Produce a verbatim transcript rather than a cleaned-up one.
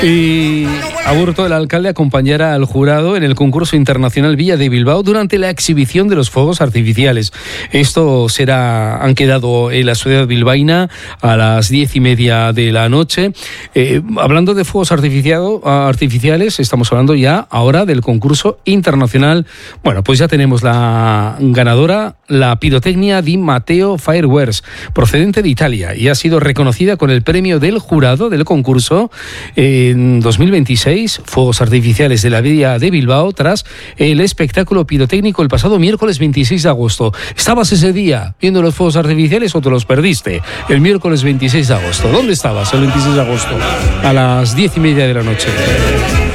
Y Aburto, el alcalde, acompañará al jurado en el concurso internacional Villa de Bilbao durante la exhibición de los fuegos artificiales. Esto será, han quedado en la ciudad bilbaína a las diez y media de la noche. Eh, hablando de fuegos artificiales, estamos hablando ya ahora del concurso internacional. Bueno, pues ya tenemos la ganadora, la pirotecnia Di Matteo Fireworks, procedente de Italia, y ha sido reconocida con el premio del jurado del concurso en dos mil veintiséis, fuegos artificiales de la Villa de Bilbao, tras el espectáculo pirotécnico el pasado miércoles veintiséis de agosto. ¿Estabas ese día viendo los fuegos artificiales o te los perdiste? El miércoles veintiséis de agosto. ¿Dónde estabas el veintiséis de agosto? A las diez y media de la noche.